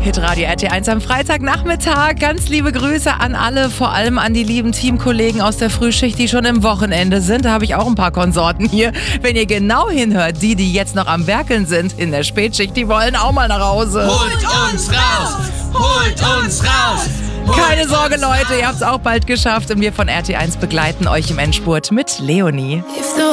Hitradio RT1 am Freitagnachmittag. Ganz liebe Grüße an alle, vor allem an die lieben Teamkollegen aus der Frühschicht, die schon im Wochenende sind. Da habe ich auch ein paar Konsorten hier. Wenn ihr genau hinhört, die jetzt noch am Werkeln sind in der Spätschicht, die wollen auch mal nach Hause. Holt uns raus! Holt uns raus! Keine Sorge, Leute, ihr habt es auch bald geschafft und wir von RT1 begleiten euch im Endspurt mit Leonie.